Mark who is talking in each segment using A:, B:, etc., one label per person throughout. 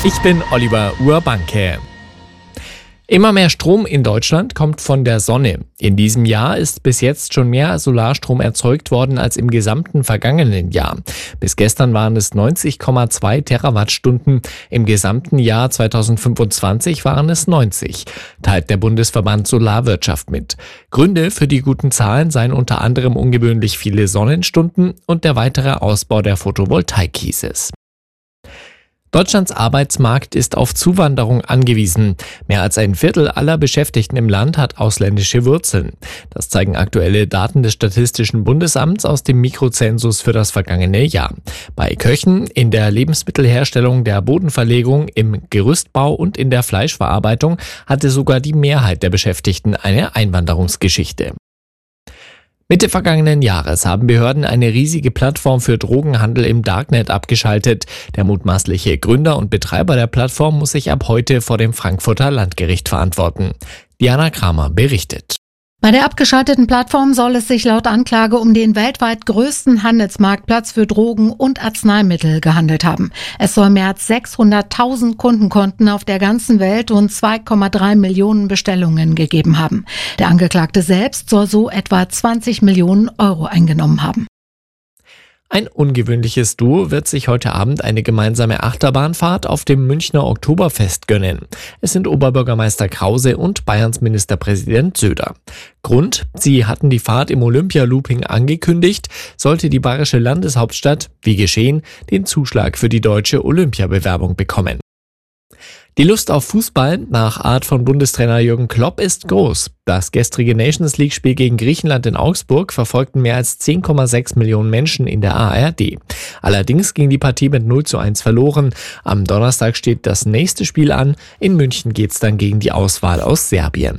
A: Ich bin Oliver Urbanke. Immer mehr Strom in Deutschland kommt von der Sonne. In diesem Jahr ist bis jetzt schon mehr Solarstrom erzeugt worden als im gesamten vergangenen Jahr. Bis gestern waren es 90,2 Terawattstunden. Im gesamten Jahr 2025 waren es 90, teilt der Bundesverband Solarwirtschaft mit. Gründe für die guten Zahlen seien unter anderem ungewöhnlich viele Sonnenstunden und der weitere Ausbau der Photovoltaik, hieß es. Deutschlands Arbeitsmarkt ist auf Zuwanderung angewiesen. Mehr als ein Viertel aller Beschäftigten im Land hat ausländische Wurzeln. Das zeigen aktuelle Daten des Statistischen Bundesamts aus dem Mikrozensus für das vergangene Jahr. Bei Köchen, in der Lebensmittelherstellung, der Bodenverlegung, im Gerüstbau und in der Fleischverarbeitung hatte sogar die Mehrheit der Beschäftigten eine Einwanderungsgeschichte. Mitte vergangenen Jahres haben Behörden eine riesige Plattform für Drogenhandel im Darknet abgeschaltet. Der mutmaßliche Gründer und Betreiber der Plattform muss sich ab heute vor dem Frankfurter Landgericht verantworten. Diana Kramer berichtet.
B: Bei der abgeschalteten Plattform soll es sich laut Anklage um den weltweit größten Handelsmarktplatz für Drogen und Arzneimittel gehandelt haben. Es soll mehr als 600.000 Kundenkonten auf der ganzen Welt und 2,3 Millionen Bestellungen gegeben haben. Der Angeklagte selbst soll so etwa 20 Millionen Euro eingenommen haben.
A: Ein ungewöhnliches Duo wird sich heute Abend eine gemeinsame Achterbahnfahrt auf dem Münchner Oktoberfest gönnen. Es sind Oberbürgermeister Krause und Bayerns Ministerpräsident Söder. Grund: Sie hatten die Fahrt im Olympia-Looping angekündigt, sollte die bayerische Landeshauptstadt, wie geschehen, den Zuschlag für die deutsche Olympiabewerbung bekommen. Die Lust auf Fußball nach Art von Bundestrainer Jürgen Klopp ist groß. Das gestrige Nations-League-Spiel gegen Griechenland in Augsburg verfolgten mehr als 10,6 Millionen Menschen in der ARD. Allerdings ging die Partie mit 0:1 verloren. Am Donnerstag steht das nächste Spiel an. In München geht's dann gegen die Auswahl aus Serbien.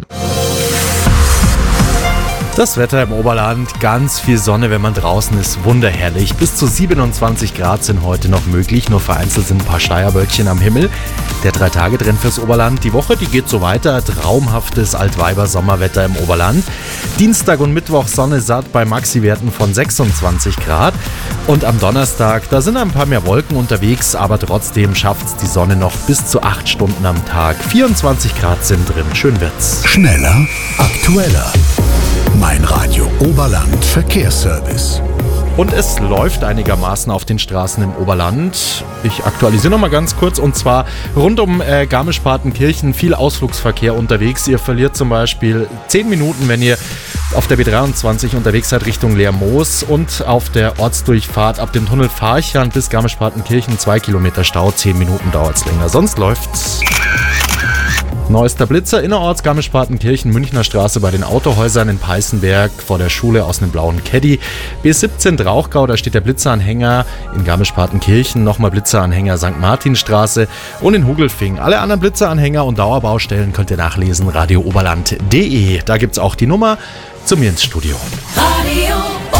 C: Das Wetter im Oberland, ganz viel Sonne, wenn man draußen ist, wunderherrlich. Bis zu 27 Grad sind heute noch möglich, nur vereinzelt sind ein paar Schleierwölkchen am Himmel. Der 3-Tage-Trend fürs Oberland, die Woche, die geht so weiter. Traumhaftes Altweiber-Sommerwetter im Oberland. Dienstag und Mittwoch Sonne satt bei Maxi-Werten von 26 Grad. Und am Donnerstag, da sind ein paar mehr Wolken unterwegs, aber trotzdem schafft es die Sonne noch bis zu 8 Stunden am Tag. 24 Grad sind drin, schön wird's.
D: Schneller, aktueller. Mein Radio Oberland Verkehrsservice.
C: Und es läuft einigermaßen auf den Straßen im Oberland. Ich aktualisiere noch mal ganz kurz, und zwar rund um Garmisch-Partenkirchen viel Ausflugsverkehr unterwegs. Ihr verliert zum Beispiel 10 Minuten, wenn ihr auf der B23 unterwegs seid Richtung Lermoos, und auf der Ortsdurchfahrt ab dem Tunnel Farchern bis Garmisch-Partenkirchen 2 Kilometer Stau, 10 Minuten dauert es länger. Sonst läuft's. Neuester Blitzer innerorts Garmisch-Partenkirchen, Münchner Straße bei den Autohäusern in Peißenberg vor der Schule aus einem blauen Caddy. B17 Drauchgau, da steht der Blitzeranhänger in Garmisch-Partenkirchen, nochmal Blitzeranhänger St. Martinstraße und in Hugelfing. Alle anderen Blitzeranhänger und Dauerbaustellen könnt ihr nachlesen, radiooberland.de. Da gibt's auch die Nummer zu mir ins Studio.
D: Radio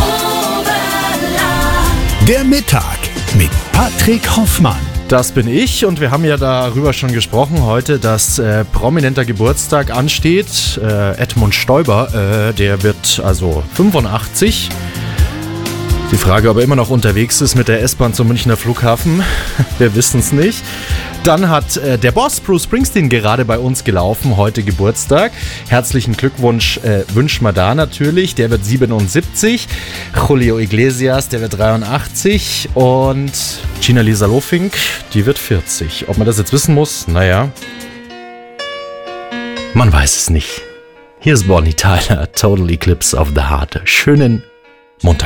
D: Oberland. Der Mittag mit Patrick Hoffmann.
C: Das bin ich, und wir haben ja darüber schon gesprochen heute, dass prominenter Geburtstag ansteht. Edmund Stoiber, der wird also 85. Die Frage, ob er immer noch unterwegs ist mit der S-Bahn zum Münchner Flughafen, wir wissen es nicht. Dann hat der Boss Bruce Springsteen gerade bei uns gelaufen, heute Geburtstag. Herzlichen Glückwunsch wünschen wir da natürlich. Der wird 77. Julio Iglesias, der wird 83. Und Gina-Lisa Lofink, die wird 40. Ob man das jetzt wissen muss? Naja, man weiß es nicht. Hier ist Bonnie Tyler, Total Eclipse of the Heart. Schönen Montag.